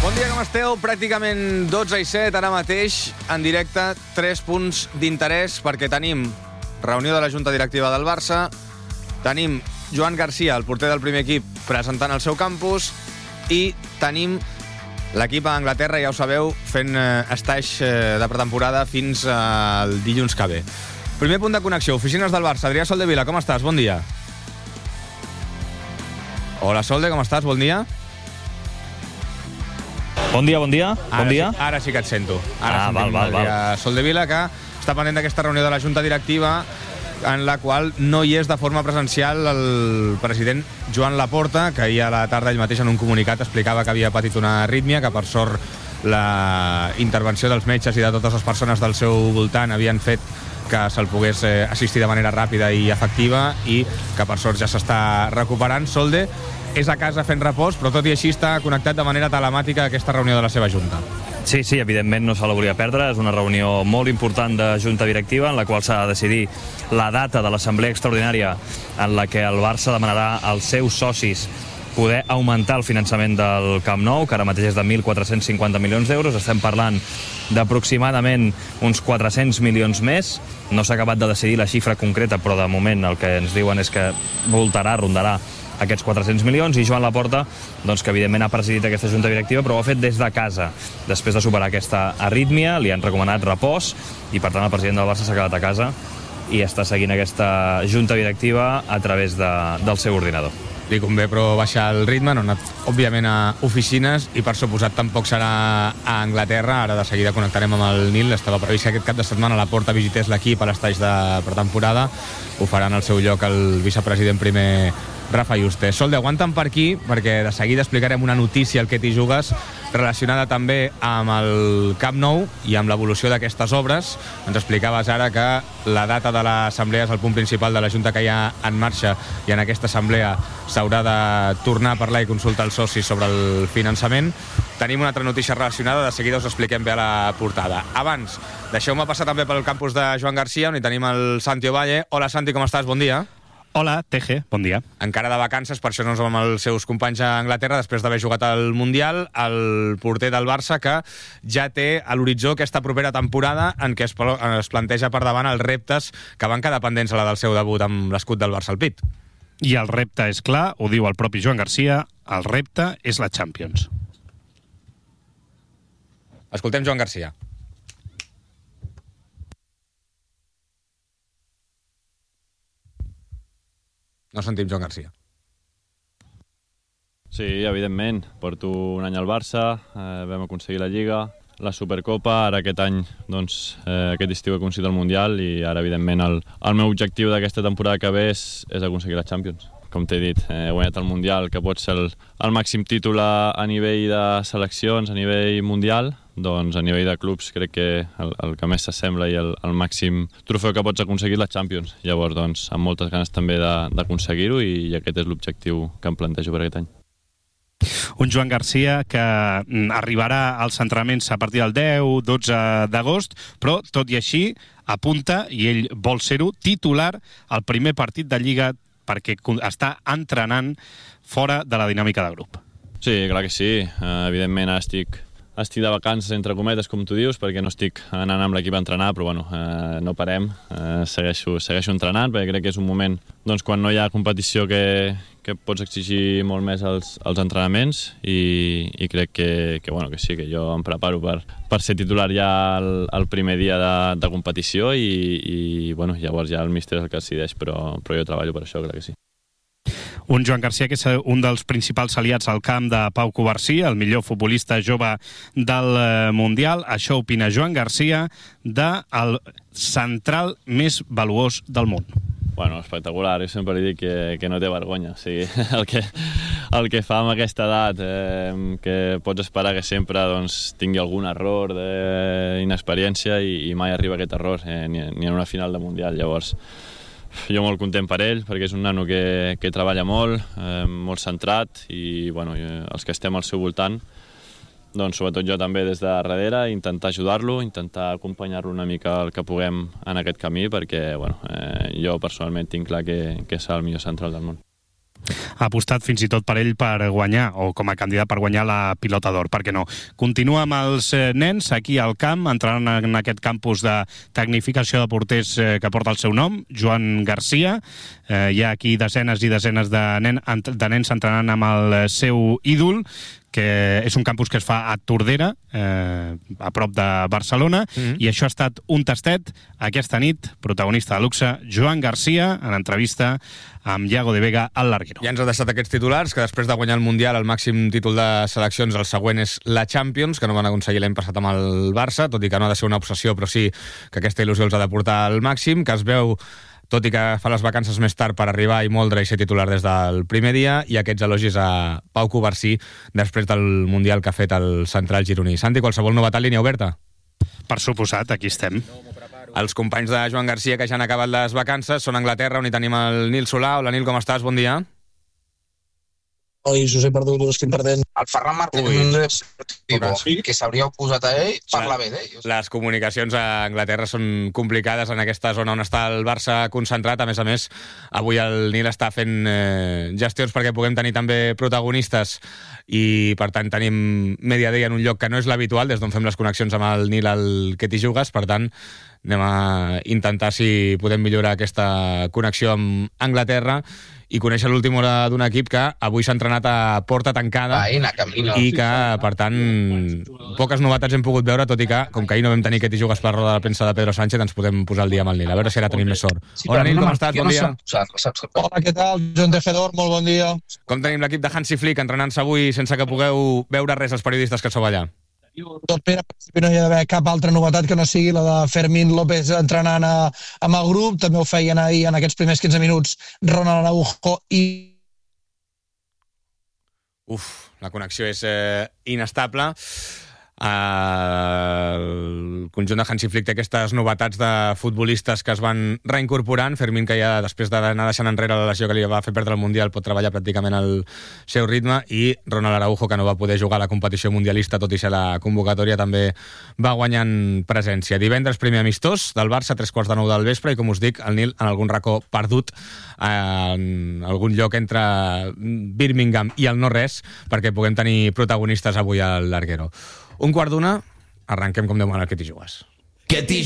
Bon dia, com esteu? Pràcticament 12:07 ara mateix, en directe, 3 punts d'interès, perquè tenim reunió de la Junta Directiva del Barça, tenim Joan Garcia, el porter del primer equip, presentant el seu campus, i tenim l'equip a Anglaterra, ja ho sabeu, fent estaix de pretemporada fins al dilluns que ve. Primer punt de connexió, oficines del Barça. Adrià Soldevila, com estàs? Bon dia. Hola, Solde, com estàs? Bon dia. Bon dia, bon dia. Bon dia. Ara sí que et sento. Val. Soldevila, que està pendent d'aquesta reunió de la Junta Directiva, en la qual no hi és de forma presencial el president Joan Laporta, que ahir a la tarda ell mateix en un comunicat explicava que havia patit una arrítmia, que per sort la intervenció dels metges i de totes les persones del seu voltant havien fet que se'l pogués assistir de manera ràpida i efectiva, i que per sort ja s'està recuperant. Solde és a casa fent repòs, però tot i així està connectat de manera telemàtica a aquesta reunió de la seva Junta. Sí, evidentment no se la volia perdre. És una reunió molt important de Junta Directiva en la qual s'ha de decidir la data de l'assemblea extraordinària en la que el Barça demanarà als seus socis poder augmentar el finançament del Camp Nou, que ara mateix és de 1.450 milions d'euros. Estem parlant d'aproximadament uns 400 milions més. No s'ha acabat de decidir la xifra concreta, però de moment el que ens diuen és que rondarà aquests 400 milions, i Joan Laporta, doncs, que evidentment ha presidit aquesta Junta Directiva, però ho ha fet des de casa. Després de superar aquesta arrítmia, li han recomanat repòs, i per tant el president del Barça s'ha quedat a casa i està seguint aquesta Junta Directiva a través del seu ordinador. Li convé, però, baixar el ritme. No ha anat, òbviament, a oficines, i per suposat tampoc serà a Anglaterra. Ara de seguida connectarem amb el Nil. Estava previst que aquest cap de setmana Laporta visités l'equip a l'estaix de pretemporada. Ho faran al seu lloc el vicepresident primer Rafa Yuste. Solde, aguanta'm per aquí, perquè de seguida explicarem una notícia al que t'hi jugues, relacionada també amb el Camp Nou i amb l'evolució d'aquestes obres. Ens explicaves ara que la data de l'assemblea és el punt principal de la Junta que hi ha en marxa, i en aquesta assemblea s'haurà de tornar a parlar i consultar els socis sobre el finançament. Tenim una altra notícia relacionada, de seguida us expliquem bé a la portada. Abans, deixeu-me passar també pel campus de Joan Garcia, on hi tenim el Santi Ovalle. Hola, Santi, com estàs? Bon dia. Hola, TG, bon dia. Encara de vacances, per això no ens vam amb els seus companys a Anglaterra, després d'haver jugat al Mundial, el porter del Barça, que ja té a l'horitzó aquesta propera temporada, en què es planteja per davant els reptes que van quedar pendents a la del seu debut amb l'escut del Barça al pit. I el repte és clar, ho diu el propi Joan Garcia, el repte és la Champions. Escoltem Joan Garcia. No sentim Joan Garcia. Sí, evidentment. Porto un any al Barça, vam aconseguir la Lliga, la Supercopa, ara aquest any, doncs, aquest estiu he aconseguit el Mundial, i ara, evidentment, el meu objectiu d'aquesta temporada que ve és aconseguir la Champions. Com t'he dit, he guanyat el Mundial, que pot ser el màxim títol a nivell de seleccions, a nivell mundial. Doncs a nivell de clubs crec que el que més s'assembla i el màxim trofeu que pots aconseguir és la Champions. Llavors, doncs, amb moltes ganes també d'aconseguir-ho, i aquest és l'objectiu que em plantejo per aquest any. Un Joan Garcia que arribarà als entrenaments a partir del 10-12 d'agost, però tot i així apunta, i ell vol ser-ho, titular al primer partit de Lliga, perquè està entrenant fora de la dinàmica de grup. Sí, clar que sí. Evidentment estic de vacances, entre cometes, com tu dius, perquè no estic anant amb l'equip a entrenar, però bueno, no parem, segueixo entrenant, perquè crec que és un moment, doncs, quan no hi ha competició que pots exigir molt més els entrenaments, i crec que sí, que jo em preparo per ser titular ja el primer dia de competició, i bueno, llavors ja el míster és el que decideix, però jo treballo per això, clar que sí. Un Joan Garcia que és un dels principals aliats al camp de Pau Covarsí, el millor futbolista jove del Mundial. Això opina Joan Garcia del central més valuós del món. Bueno, espectacular. Jo sempre li dic que no té vergonya. O sigui, el que fa amb aquesta edat, que pots esperar que sempre tingui algun error d'inexperiència, i mai arriba aquest error, ni en una final de Mundial. Llavors, jo molt content per ell, perquè és un nano que treballa molt centrat, i bueno, els que estem al seu voltant, doncs sobretot jo també des de darrere, intentar ajudar-lo, intentar acompanyar-lo una mica el que puguem en aquest camí, perquè bueno, jo personalment tinc clar que serà el millor central del món. Ha apostat fins i tot per ell per guanyar, o com a candidat per guanyar la Pilota d'Or, per què no? Continua amb els nens aquí al camp, entrant en aquest campus de tecnificació de porters que porta el seu nom, Joan Garcia. Hi ha aquí desenes i desenes de nens entrenant amb el seu ídol, que és un campus que es fa a Tordera, a prop de Barcelona, i això ha estat un tastet aquesta nit, protagonista de luxe, Joan Garcia, en entrevista amb Iago de Vega al Larguero. Ja ens ha deixat aquests titulars, que després de guanyar el Mundial, el màxim títol de seleccions, el següent és la Champions, que no van aconseguir l'any passat amb el Barça, tot i que no ha de ser una obsessió, però sí que aquesta il·lusió els ha de portar al màxim, que es veu, tot i que fa les vacances més tard per arribar i moldre i ser titular des del primer dia, i aquests elogis a Pau Covarsí després del Mundial que ha fet el central gironí. Santi, qualsevol novetat, línia oberta? Per suposat, aquí estem. Els companys de Joan Garcia, que ja han acabat les vacances, són a Anglaterra, on hi tenim el Nil Solà. Hola, Nil, com estàs? Bon dia. Oi, us he perdut, us estic perdent. El Ferran Martínez, que s'hauria oposat a ell, parla bé d'ell. Les comunicacions a Anglaterra són complicades en aquesta zona on està el Barça concentrat. A més, avui el Nil està fent gestions perquè puguem tenir també protagonistes i, per tant, tenim Media Day en un lloc que no és l'habitual, des d'on fem les connexions amb el Nil al Que t'hi jugues. Per tant, anem a intentar si podem millorar aquesta connexió amb Anglaterra i conèixer l'última hora d'un equip que avui s'ha entrenat a porta tancada i que, per tant, poques novetats hem pogut veure, tot i que, com que ahir no vam tenir Que t'hi jugues per la roda de premsa de Pedro Sánchez, ens podem posar el dia amb el Nil. A veure si ara tenim més sort. Hola, Nil, com estàs? Bon dia. Hola, què tal? Joan Tejedor, molt bon dia. Com tenim l'equip de Hansi Flick entrenant-se avui sense que pugueu veure res els periodistes que sou allà? Tot bé, en principi no hi ha d'haver cap altra novetat que no sigui la de Fermín López entrenant amb el grup. També ho feien ahir en aquests primers 15 minuts Ronald Araujo i... La connexió és inestable. El conjunt de Hansi Flick té aquestes novetats de futbolistes que es van reincorporant. Fermín, que ja després d'anar deixant enrere la lesió que li va fer perdre el Mundial, pot treballar pràcticament al seu ritme, i Ronald Araujo, que no va poder jugar a la competició mundialista tot i ser la convocatòria, també va guanyant presència. Divendres, primer amistós del Barça, 3:15 del vespre, i com us dic, el Nil en algun racó perdut en algun lloc entre Birmingham i el no-res, perquè puguem tenir protagonistes avui al Larguero. 1:15, arrenquem com Déu mana al Que t'hi jugues. Que t'hi